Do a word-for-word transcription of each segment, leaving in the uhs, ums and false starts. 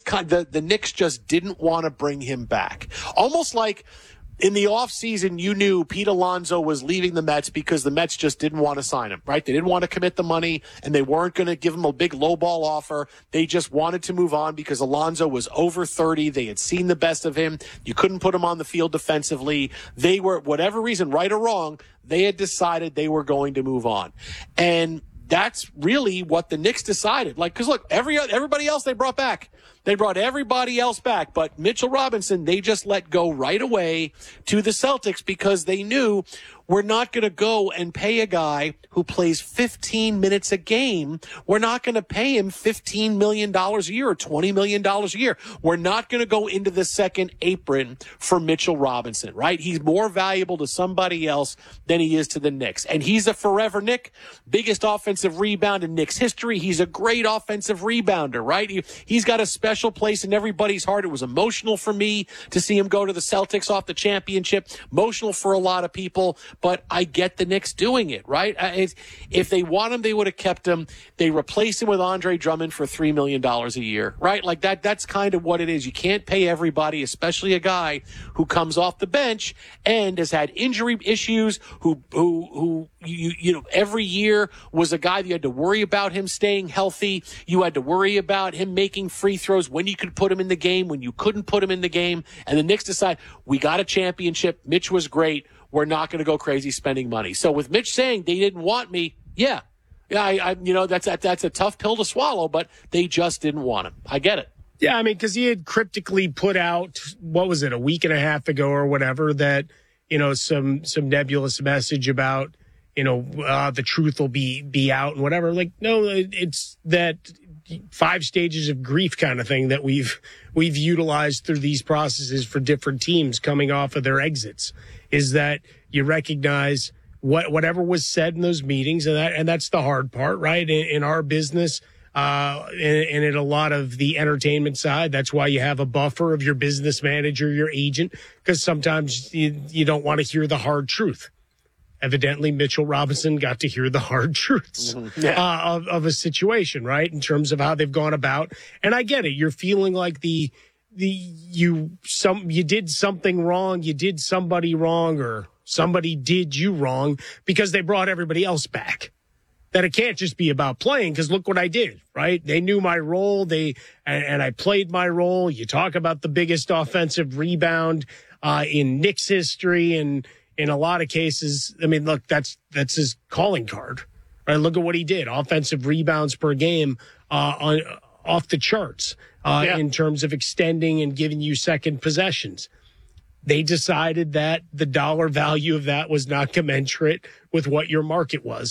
kind the, the Knicks just didn't want to bring him back. Almost like in the offseason, you knew Pete Alonso was leaving the Mets because the Mets just didn't want to sign him, right? They didn't want to commit the money, and they weren't going to give him a big lowball offer. They just wanted to move on because Alonso was over thirty. They had seen the best of him. You couldn't put him on the field defensively. They were, whatever reason, right or wrong, they had decided they were going to move on. And that's really what the Knicks decided. Like, because look, every everybody else they brought back. They brought everybody else back, but Mitchell Robinson, they just let go right away to the Celtics because they knew we're not going to go and pay a guy who plays fifteen minutes a game. We're not going to pay him fifteen million dollars a year or twenty million dollars a year. We're not going to go into the second apron for Mitchell Robinson, right? He's more valuable to somebody else than he is to the Knicks. And he's a forever Knick, biggest offensive rebound in Knicks history. He's a great offensive rebounder, right? He, he's got a special place in everybody's heart. It was emotional for me to see him go to the Celtics off the championship, emotional for a lot of people. But I get the Knicks doing it, right? It's, if they want him, they would have kept him. They replaced him with Andre Drummond for three million dollars a year, right? Like that, that's kind of what it is. You can't pay everybody, especially a guy who comes off the bench and has had injury issues, who, who, who, you, you know, every year was a guy that you had to worry about him staying healthy. You had to worry about him making free throws, when you could put him in the game, when you couldn't put him in the game. And the Knicks decide, we got a championship. Mitch was great. We're not going to go crazy spending money. So with Mitch saying they didn't want me, yeah, yeah, I, I you know, that's that, that's a tough pill to swallow, but they just didn't want him. I get it. Yeah, I mean, because he had cryptically put out, what was it, a week and a half ago or whatever, that, you know, some some nebulous message about, you know, uh, the truth will be be out and whatever. Like, no, it's that five stages of grief kind of thing that we've we've utilized through these processes for different teams coming off of their exits, is that you recognize what whatever was said in those meetings, and that and that's the hard part, right? In, in our business, uh, and, and in a lot of the entertainment side, that's why you have a buffer of your business manager, your agent, because sometimes you, you don't want to hear the hard truth. Evidently, Mitchell Robinson got to hear the hard truths mm-hmm. yeah. uh, of, of a situation, right, in terms of how they've gone about. And I get it. You're feeling like the the you some you did something wrong, you did somebody wrong, or somebody did you wrong because they brought everybody else back. That it can't just be about playing, because look what I did, right? They knew my role, they and, and I played my role. You talk about the biggest offensive rebound uh, in Knicks history, and in a lot of cases, I mean, look, that's that's his calling card, right? Look at what he did. Offensive rebounds per game uh, on off the charts uh, yeah. in terms of extending and giving you second possessions. They decided that the dollar value of that was not commensurate with what your market was.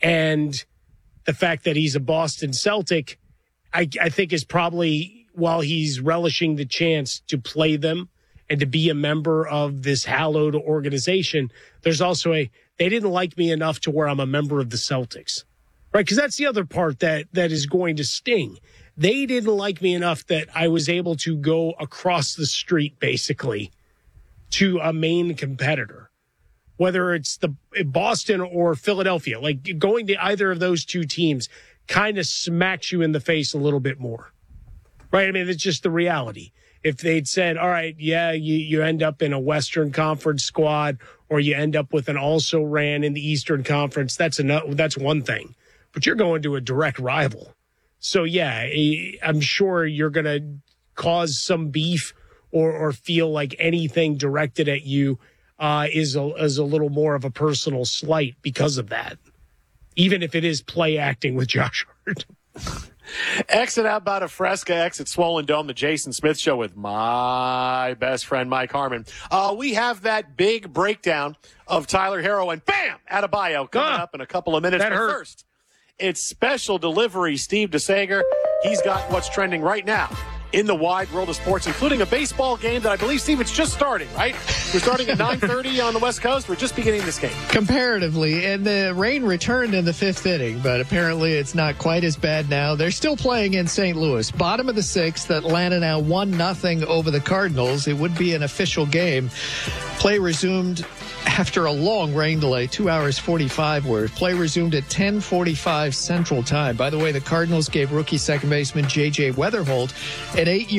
And the fact that he's a Boston Celtic, I, I think is probably, while he's relishing the chance to play them and to be a member of this hallowed organization, there's also a, they didn't like me enough to where I'm a member of the Celtics, right? Because that's the other part that, that is going to sting. They didn't like me enough that I was able to go across the street, basically, to a main competitor, whether it's the Boston or Philadelphia. Like, going to either of those two teams kind of smacks you in the face a little bit more, right? I mean, it's just the reality. If they'd said, all right, yeah, you, you end up in a Western Conference squad, or you end up with an also ran in the Eastern Conference, that's enough, that's one thing. But you're going to a direct rival. So, yeah, I'm sure you're going to cause some beef or, or feel like anything directed at you uh, is, a, is a little more of a personal slight because of that, even if it is play acting with Josh Hart. Exit Outbound of Fresca, exit Swollen Dome, the Jason Smith Show with my best friend, Mike Harmon. Uh, we have that big breakdown of Tyler Herro, and bam, Adebayo coming uh, up in a couple of minutes. That but hurt. First, it's special delivery Steve DeSager. He's got what's trending right now in the wide world of sports, including a baseball game that I believe, Steve, it's just starting, right? We're starting at nine thirty on the West Coast. We're just beginning this game. Comparatively, and the rain returned in the fifth inning, but apparently it's not quite as bad now. They're still playing in Saint Louis. Bottom of the sixth, Atlanta now one nothing over the Cardinals. It would be an official game. Play resumed after a long rain delay, two hours forty-five worth. Play resumed at ten forty-five Central Time. By the way, the Cardinals gave rookie second baseman J J Weatherholt an eight-year